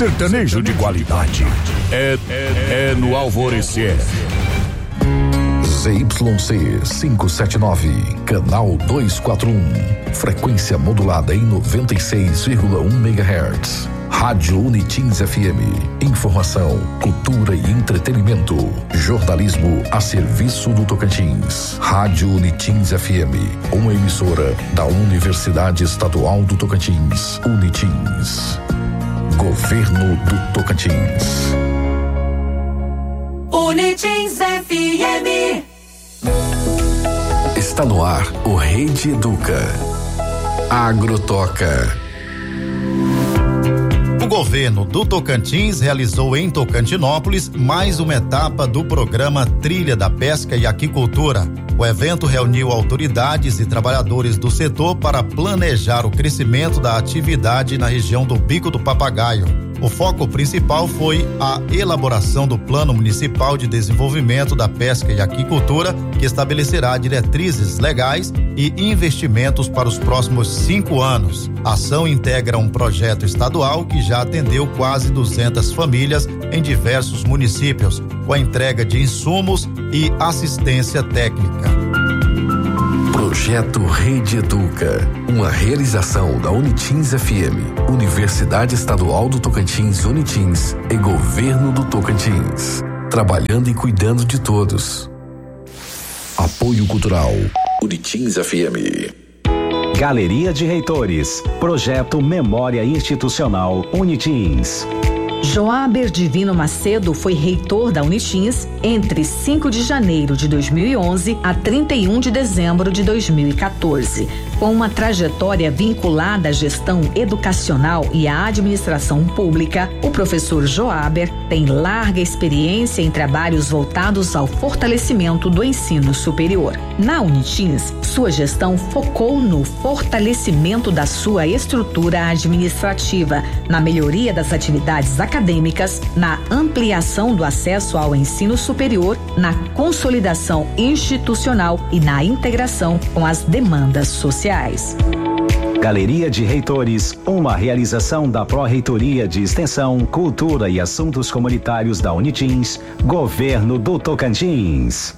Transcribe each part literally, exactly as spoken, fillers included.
sertanejo de qualidade. É, é, é no Alvorecer. Z Y C quinhentos e setenta e nove, canal duzentos e quarenta e um, frequência modulada em noventa e seis vírgula um megahertz. Rádio Unitins F M, informação, cultura e entretenimento, jornalismo a serviço do Tocantins. Rádio Unitins F M, uma emissora da Universidade Estadual do Tocantins, Unitins. Governo do Tocantins. Unitins F M. Está no ar o Rede Educa. Agrotoca. O governo do Tocantins realizou em Tocantinópolis mais uma etapa do programa Trilha da Pesca e Aquicultura. O evento reuniu autoridades e trabalhadores do setor para planejar o crescimento da atividade na região do Bico do Papagaio. O foco principal foi a elaboração do Plano Municipal de Desenvolvimento da Pesca e Aquicultura, que estabelecerá diretrizes legais e investimentos para os próximos cinco anos. A ação integra um projeto estadual que já atendeu quase duzentas famílias em diversos municípios, com a entrega de insumos e assistência técnica. Projeto Rede Educa, uma realização da Unitins F M, Universidade Estadual do Tocantins Unitins e Governo do Tocantins, trabalhando e cuidando de todos. Apoio Cultural, Unitins F M. Galeria de Reitores, Projeto Memória Institucional Unitins. Joaber Divino Macedo foi reitor da Unitins entre cinco de janeiro de dois mil e onze a trinta e um de dezembro de dois mil e quatorze. Com uma trajetória vinculada à gestão educacional e à administração pública, o professor Joaber tem larga experiência em trabalhos voltados ao fortalecimento do ensino superior. Na Unitins, sua gestão focou no fortalecimento da sua estrutura administrativa, na melhoria das atividades acadêmicas, na ampliação do acesso ao ensino superior, na consolidação institucional e na integração com as demandas sociais. Galeria de Reitores, uma realização da Pró-Reitoria de Extensão, Cultura e Assuntos Comunitários da Unitins, Governo do Tocantins.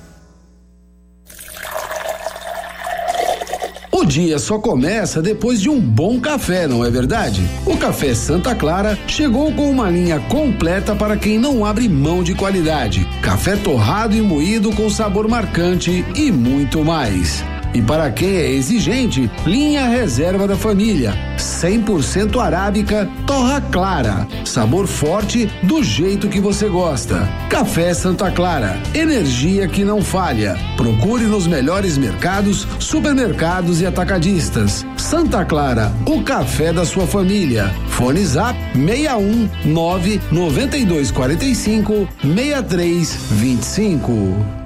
O dia só começa depois de um bom café, não é verdade? O Café Santa Clara chegou com uma linha completa para quem não abre mão de qualidade. Café torrado e moído com sabor marcante e muito mais. E para quem é exigente, linha Reserva da Família, cem por cento arábica, torra clara, sabor forte do jeito que você gosta. Café Santa Clara, energia que não falha. Procure nos melhores mercados, supermercados e atacadistas. Santa Clara, o café da sua família. Fone Zap seis um nove nove dois quatro cinco seis três dois cinco.